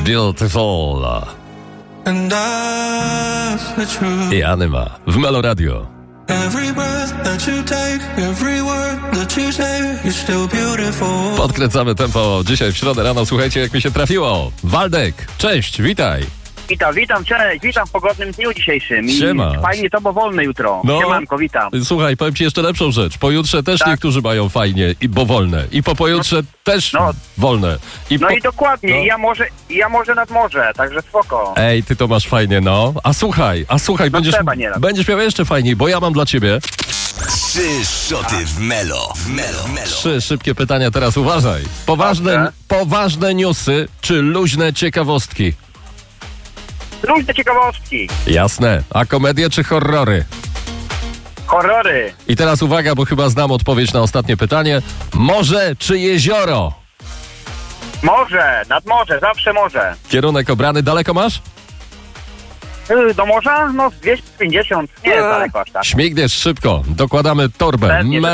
Beautiful. And that's the truth. I Anyma w Melo Radio. Every breath that you take, every word that you say, you're still beautiful. Podkręcamy tempo dzisiaj w środę rano. Słuchajcie, jak mi się trafiło. Waldek, cześć, witaj. Witam, cześć, witam w pogodnym dniu dzisiejszym. Siema. Fajnie to, bo wolne jutro. No. Siemanko, witam. Słuchaj, powiem ci jeszcze lepszą rzecz. Pojutrze też Tak. niektórzy mają fajnie, bo wolne. I po pojutrze też wolne. No i dokładnie, No. ja może nad morze, także spoko. Ej, ty to masz fajnie, no. A słuchaj, będziesz miał jeszcze fajniej, bo ja mam dla ciebie 3 szoty w Melo. 3 szybkie pytania, teraz uważaj. Dobrze. Poważne newsy czy luźne ciekawostki? Luźne ciekawostki, Jasne. A komedie czy horrory? horrory, I teraz uwaga, bo chyba znam odpowiedź na ostatnie pytanie. Morze czy jezioro? morze, nad morze, zawsze morze. Kierunek obrany, daleko masz? Do morza? No 250, nie jest daleko aż tak. Śmigniesz szybko, dokładamy torbę. Pewnie,